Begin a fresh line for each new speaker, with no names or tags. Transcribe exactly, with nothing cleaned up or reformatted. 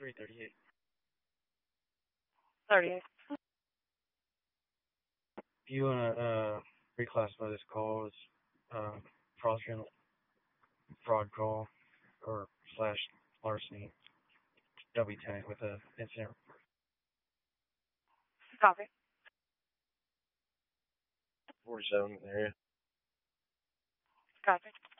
three thirty-eight.
thirty-eight.
You want to uh, reclassify this call as uh, fraudulent fraud call or slash larceny W tag with a incident.
Copy.
forty-seven area.
Copy.